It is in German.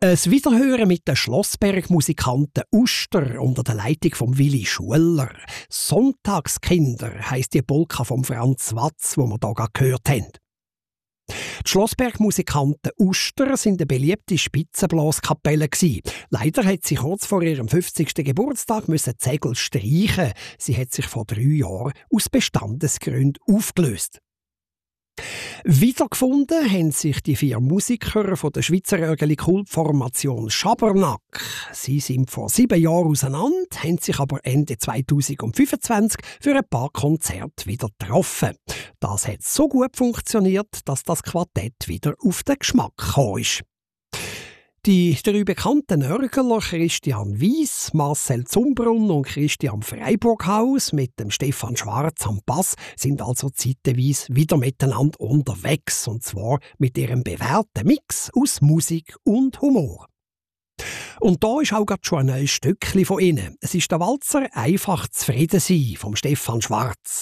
Ein Wiederhören mit den Schlossberg-Musikanten Uster unter der Leitung von Willi Schuller. «Sonntagskinder» heisst die Polka von Franz Watz, wo wir hier gerade gehört haben. Die Schlossberg-Musikanten Uster sind eine beliebte Spitzenblaskapelle gewesen. Leider hat sie kurz vor ihrem 50. Geburtstag die Segel streichen. Sie hat sich vor 3 Jahren aus Bestandesgründen aufgelöst. Wiedergefunden haben sich die 4 Musiker von der Schweizer Örgeli-Kultformation Schabernack. Sie sind vor 7 Jahren auseinander, haben sich aber Ende 2025 für ein paar Konzerte wieder getroffen. Das hat so gut funktioniert, dass das Quartett wieder auf den Geschmack gekommen ist. Die 3 bekannten Örgler Christian Wies, Marcel Zumbrunn und Christian Freiburghaus mit dem Stefan Schwarz am Bass sind also zeitweise wieder miteinander unterwegs, und zwar mit ihrem bewährten Mix aus Musik und Humor. Und da ist auch gerade schon ein neues Stückchen von ihnen. Es ist der Walzer «Einfach zufrieden sein» vom Stefan Schwarz.